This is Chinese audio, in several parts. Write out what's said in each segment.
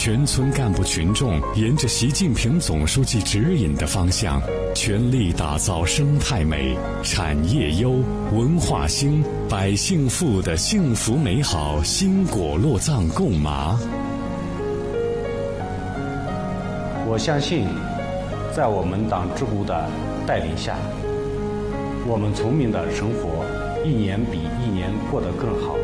全村干部群众沿着习近平总书记指引的方向，全力打造生态美、产业优、文化兴、百姓富的幸福美好新果洛藏贡麻。 我相信，在我们党支部的带领下，我们村民的生活一年比一年过得更好。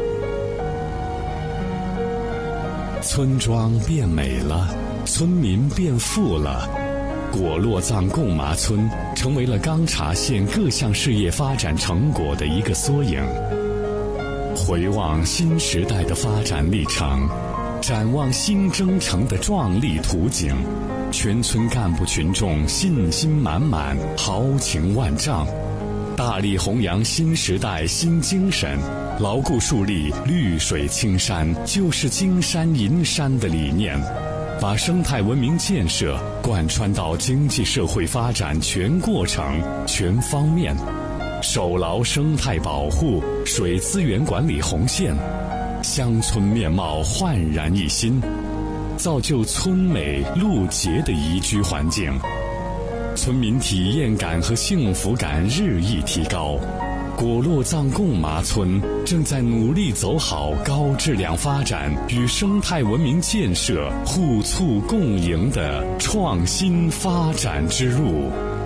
村庄变美了，村民变富了，果洛藏贡麻村成为了钢察县各项事业发展成果的一个缩影。回望新时代的发展历程，展望新征程的壮丽图景，全村干部群众信心满满，豪情万丈，大力弘扬新时代新精神，牢固树立绿水青山就是金山银山的理念，把生态文明建设贯穿到经济社会发展全过程、全方面，守牢生态保护、水资源管理红线，乡村面貌焕然一新，造就村美路洁的宜居环境，村民体验感和幸福感日益提高。果洛藏贡麻村正在努力走好高质量发展与生态文明建设互促共赢的创新发展之路。